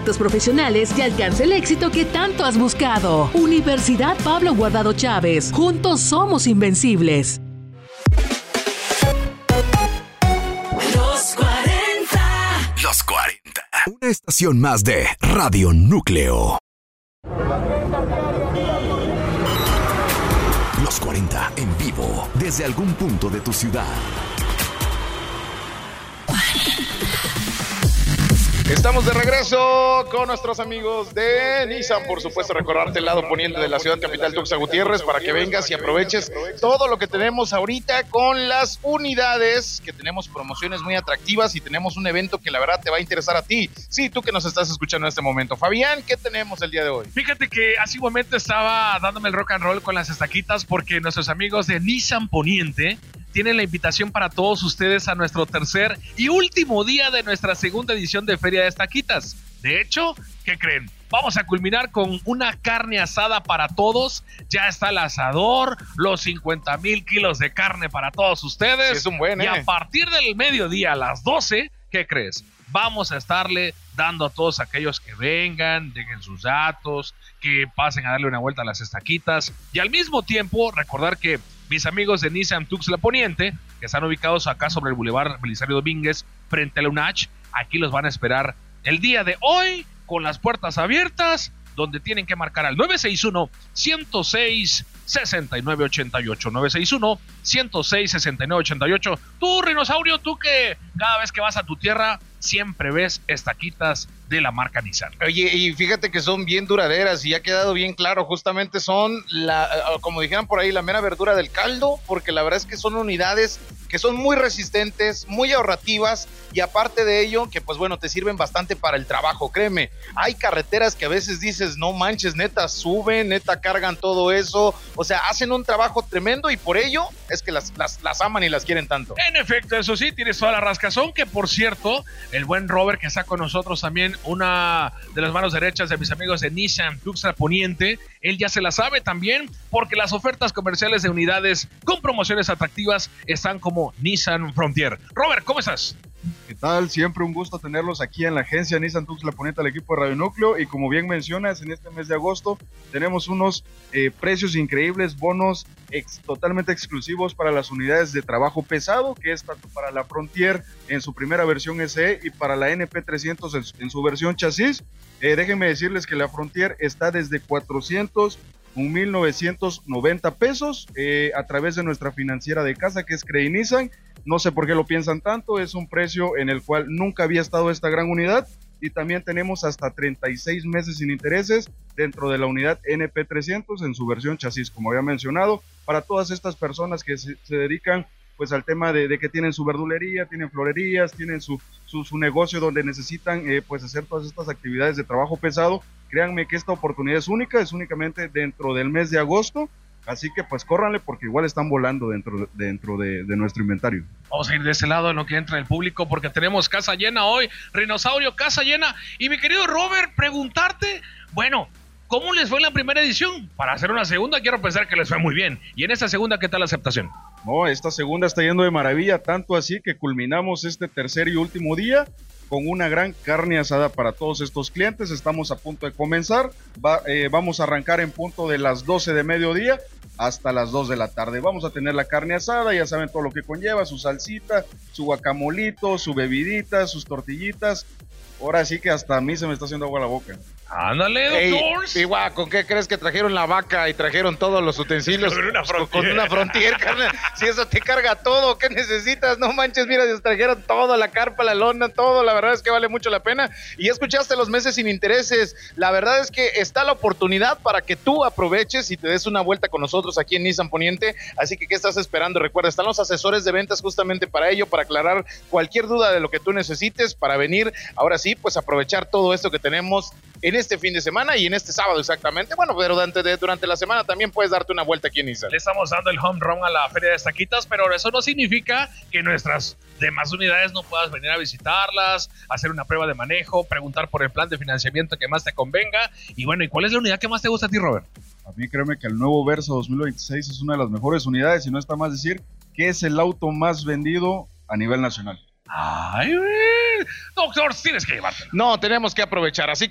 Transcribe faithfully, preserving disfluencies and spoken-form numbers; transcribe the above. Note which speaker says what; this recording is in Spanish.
Speaker 1: Actos profesionales y alcance el éxito que tanto has buscado. Universidad Pablo Guardado Chávez. Juntos somos invencibles.
Speaker 2: Los cuarenta.
Speaker 3: Los cuarenta. Una estación más de Radio Núcleo. Los cuarenta en vivo desde algún punto de tu ciudad.
Speaker 4: Estamos de regreso con nuestros amigos de Nissan, por supuesto, recordarte el lado poniente de la ciudad capital Tuxtla Gutiérrez para que vengas y aproveches todo lo que tenemos ahorita con las unidades, que tenemos promociones muy atractivas y tenemos un evento que la verdad te va a interesar a ti. Sí, tú que nos estás escuchando en este momento. Fabián, ¿qué tenemos el día de hoy?
Speaker 5: Fíjate que asiduamente estaba dándome el rock and roll con las estaquitas porque nuestros amigos de Nissan Poniente tienen la invitación para todos ustedes a nuestro tercer y último día de nuestra segunda edición de Feria de Estaquitas. De hecho, ¿qué creen? Vamos a culminar con una carne asada para todos. Ya está el asador, los cincuenta mil kilos de carne para todos ustedes.
Speaker 4: Sí, es un buen, ¿eh?
Speaker 5: Y a partir del mediodía a las doce, ¿qué crees? Vamos a estarle dando a todos aquellos que vengan, dejen sus datos, que pasen a darle una vuelta a las estaquitas. Y al mismo tiempo, recordar que mis amigos de Nissan Tuxtla Poniente, que están ubicados acá sobre el Boulevard Belisario Domínguez, frente a la U N A C H, aquí los van a esperar el día de hoy, con las puertas abiertas, donde tienen que marcar al nueve seis uno, uno cero seis, seis nueve ocho ocho, nueve seis uno, uno cero seis, seis nueve ocho ocho. Tú, Rinosaurio, tú que cada vez que vas a tu tierra siempre ves estaquitas de la marca Nissan.
Speaker 4: Oye, y fíjate que son bien duraderas y ha quedado bien claro, justamente son, la, como dijeran por ahí, la mera verdura del caldo, porque la verdad es que son unidades que son muy resistentes, muy ahorrativas y aparte de ello, que pues bueno, te sirven bastante para el trabajo, créeme. Hay carreteras que a veces dices, no manches, neta, suben, neta, cargan todo eso, o sea, hacen un trabajo tremendo y por ello es que las, las, las aman y las quieren tanto.
Speaker 5: En efecto, eso sí, tienes toda la rascazón, que por cierto, el buen Robert que está con nosotros también, una de las manos derechas de mis amigos de Nissan Tuxtla Poniente, él ya se la sabe también, porque las ofertas comerciales de unidades con promociones atractivas están como Nissan Frontier. Robert, ¿cómo estás?
Speaker 6: ¿Qué tal? Siempre un gusto tenerlos aquí en la agencia Nissan Tuxtla Poniente, al equipo de Radio Núcleo, y como bien mencionas, en este mes de agosto tenemos unos eh, precios increíbles, bonos ex, totalmente exclusivos para las unidades de trabajo pesado, que es tanto para la Frontier en su primera versión S E y para la N P trescientos en, en su versión chasis. Eh, déjenme decirles que la Frontier está desde cuatrocientos mil novecientos noventa pesos eh, a través de nuestra financiera de casa, que es Crey Nissan. No sé por qué lo piensan tanto, es un precio en el cual nunca había estado esta gran unidad, y también tenemos hasta treinta y seis meses sin intereses dentro de la unidad N P trescientos en su versión chasis, como había mencionado, para todas estas personas que se, se dedican pues al tema de, de que tienen su verdulería, tienen florerías, tienen su, su, su negocio donde necesitan eh, pues hacer todas estas actividades de trabajo pesado. Créanme que esta oportunidad es única, es únicamente dentro del mes de agosto. Así que pues córranle porque igual están volando dentro, dentro de, de nuestro inventario.
Speaker 5: Vamos a ir de ese lado en lo que entra el público porque tenemos casa llena hoy, Rinosaurio, casa llena. Y mi querido Robert, preguntarte, bueno, ¿cómo les fue en la primera edición? Para hacer una segunda quiero pensar que les fue muy bien. ¿Y en esta segunda qué tal la aceptación?
Speaker 6: No, esta segunda está yendo de maravilla, tanto así que culminamos este tercer y último día con una gran carne asada para todos estos clientes. Estamos a punto de comenzar, Va, eh, vamos a arrancar en punto de las doce de mediodía hasta las dos de la tarde. Vamos a tener la carne asada, ya saben todo lo que conlleva, su salsita, su guacamolito, su bebidita, sus tortillitas. Ahora sí que hasta a mí se me está haciendo agua la boca.
Speaker 5: Ándale, doctor.
Speaker 4: Ey, igual, ¿con qué crees que trajeron la vaca y trajeron todos los utensilios?
Speaker 5: Con una Frontier.
Speaker 4: Con una Frontier, carnal. Si eso te carga todo, ¿qué necesitas? No manches, mira, les trajeron todo, la carpa, la lona, todo. La verdad es que vale mucho la pena. Y ya escuchaste los meses sin intereses. La verdad es que está la oportunidad para que tú aproveches y te des una vuelta con nosotros aquí en Nissan Poniente. Así que, ¿qué estás esperando? Recuerda, están los asesores de ventas justamente para ello, para aclarar cualquier duda de lo que tú necesites, para venir, ahora sí, pues aprovechar todo esto que tenemos en este fin de semana y en este sábado exactamente. Bueno, pero durante, de, durante la semana también puedes darte una vuelta aquí en Nissan.
Speaker 5: Le estamos dando el home run a la Feria de Estaquitas, pero eso no significa que nuestras demás unidades no puedas venir a visitarlas, hacer una prueba de manejo, preguntar por el plan de financiamiento que más te convenga. Y bueno, ¿y cuál es la unidad que más te gusta a ti, Robert?
Speaker 6: A mí créeme que el nuevo Versa dos mil veintiséis es una de las mejores unidades, y no está más decir que es el auto más vendido a nivel nacional.
Speaker 5: Ay, doctor, tienes que llevártelo.
Speaker 4: No, tenemos que aprovechar, así